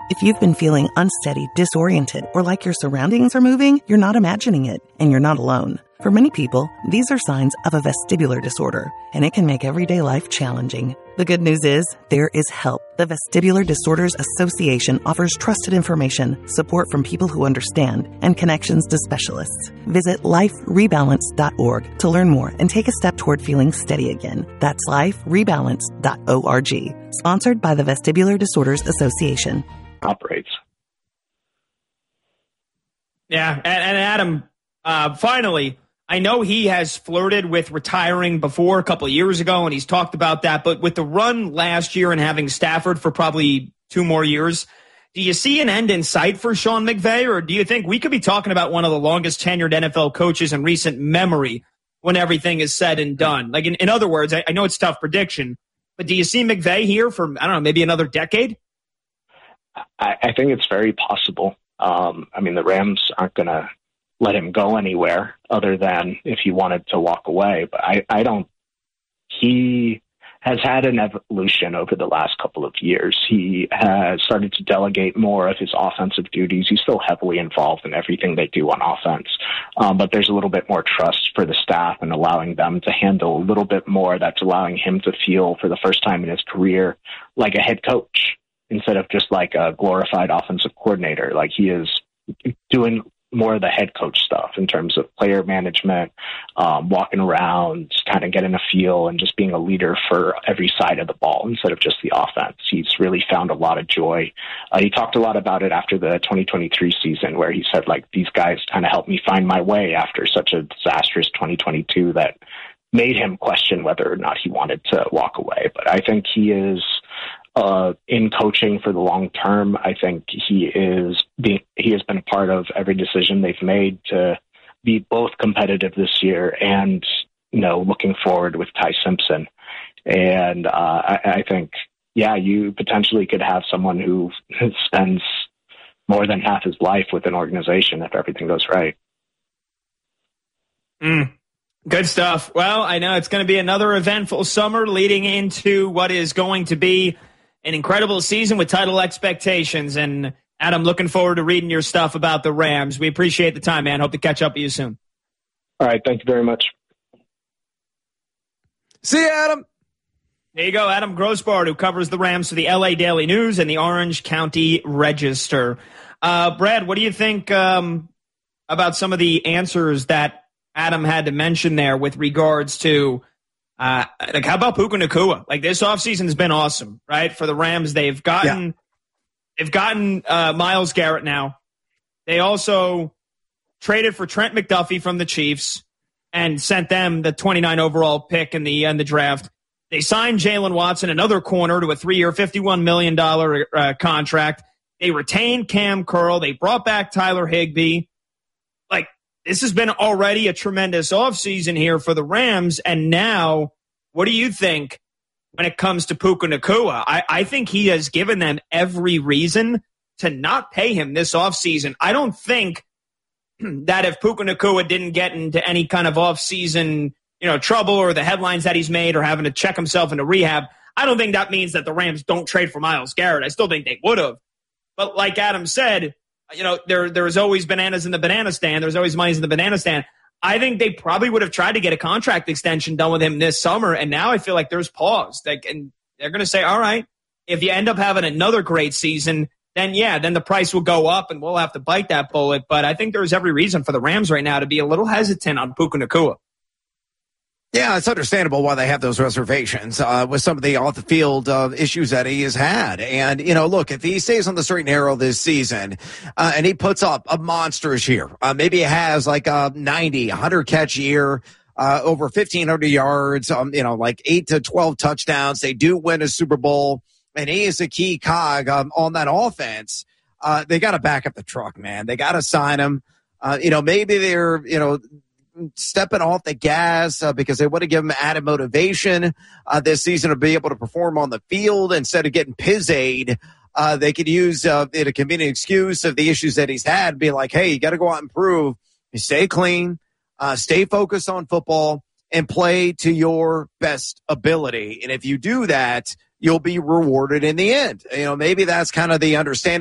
If you've been feeling unsteady, disoriented, or like your surroundings are moving, you're not imagining it, and you're not alone. For many people, these are signs of a vestibular disorder, and it can make everyday life challenging. The good news is, there is help. The Vestibular Disorders Association offers trusted information, support from people who understand, and connections to specialists. Visit liferebalance.org to learn more and take a step toward feeling steady again. That's liferebalance.org. Sponsored by the Vestibular Disorders Association. Operates. Yeah, and Adam, finally, I know he has flirted with retiring before a couple of years ago, and he's talked about that, but with the run last year and having Stafford for probably 2 more years, do you see an end in sight for Sean McVay, or do you think we could be talking about one of the longest tenured NFL coaches in recent memory when everything is said and done? Like, in other words, I know it's a tough prediction, but do you see McVay here for, I don't know, maybe another decade? I think it's very possible. The Rams aren't going to let him go anywhere other than if he wanted to walk away. But I don't. He has had an evolution over the last couple of years. He has started to delegate more of his offensive duties. He's still heavily involved in everything they do on offense. But there's a little bit more trust for the staff and allowing them to handle a little bit more. That's allowing him to feel for the first time in his career like a head coach instead of just like a glorified offensive coordinator. Like, he is doing more of the head coach stuff in terms of player management, walking around, kind of getting a feel and just being a leader for every side of the ball instead of just the offense. He's really found a lot of joy. He talked a lot about it after the 2023 season, where he said, like, these guys kind of helped me find my way after such a disastrous 2022 that made him question whether or not he wanted to walk away. But I think he is in coaching for the long term. I think he has been a part of every decision they've made to be both competitive this year and, looking forward with Ty Simpson. And I think, you potentially could have someone who spends more than half his life with an organization if everything goes right. Good stuff. Well, I know it's going to be another eventful summer leading into what is going to be an incredible season with title expectations. And Adam, looking forward to reading your stuff about the Rams. We appreciate the time, man. Hope to catch up with you soon. All right. Thank you very much. See you, Adam. There you go. Adam Grossbard, who covers the Rams for the LA Daily News and the Orange County Register. Brad, what do you think about some of the answers that Adam had to mention there with regards to how about Puka Nacua? Like, this offseason has been awesome, right? For the Rams, they've gotten Myles Garrett now. They also traded for Trent McDuffie from the Chiefs and sent them the 29 overall pick in the draft. They signed Jalen Watson, another corner, to a 3-year, $51 million contract. They retained Cam Curl. They brought back Tyler Higbee. Like, this has been already a tremendous offseason here for the Rams. And now, what do you think when it comes to Puka Nacua? I think he has given them every reason to not pay him this offseason. I don't think that if Puka Nacua didn't get into any kind of offseason, trouble, or the headlines that he's made, or having to check himself into rehab, I don't think that means that the Rams don't trade for Myles Garrett. I still think they would have. But like Adam said, there's always bananas in the banana stand. There's always money in the banana stand. I think they probably would have tried to get a contract extension done with him this summer, and now I feel like there's pause. And they're going to say, all right, if you end up having another great season, then the price will go up, and we'll have to bite that bullet. But I think there's every reason for the Rams right now to be a little hesitant on Puka Nacua. Yeah, it's understandable why they have those reservations with some of the off-the-field issues that he has had. And, look, if he stays on the straight and narrow this season and he puts up a monstrous year, maybe he has like a 90, 100-catch year, over 1,500 yards, like 8 to 12 touchdowns. They do win a Super Bowl, and he is a key cog on that offense. They got to back up the truck, man. They got to sign him. Maybe they're, stepping off the gas because they want to give him added motivation this season to be able to perform on the field instead of getting pizzade. They could use a convenient excuse of the issues that he's had, be like, hey, you got to go out and prove you stay clean, stay focused on football, and play to your best ability. And if you do that, you'll be rewarded in the end. Maybe that's kind of the understanding